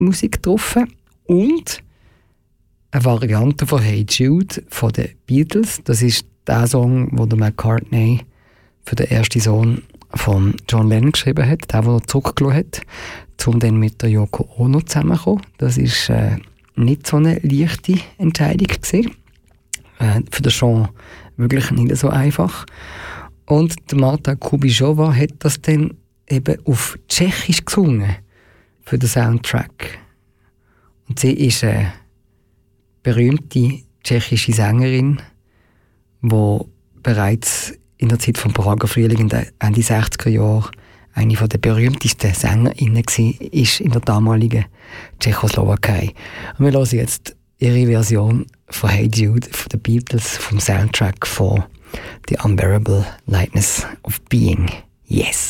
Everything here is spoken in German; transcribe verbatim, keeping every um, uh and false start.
Musik drauf und eine Variante von Hey Jude von den Beatles. Das ist der Song, den der McCartney für den ersten Sohn von John Lennon geschrieben hat, der, der noch zurückgelassen hat, um dann mit der Yoko Ono zusammenzukommen. Das ist äh, nicht so eine leichte Entscheidung gewesen. Äh, für den Sean wirklich nicht so einfach. Und der Marta Kubišová hat das dann eben auf Tschechisch gesungen für den Soundtrack. Und sie ist eine berühmte tschechische Sängerin, die bereits in der Zeit vom Prager Frühling in den Ende sechziger Jahre eine der berühmtesten SängerInnen war in der damaligen Tschechoslowakei. Und wir hören jetzt ihre Version von Hey Jude von den Beatles vom Soundtrack von The Unbearable Lightness of Being. Yes!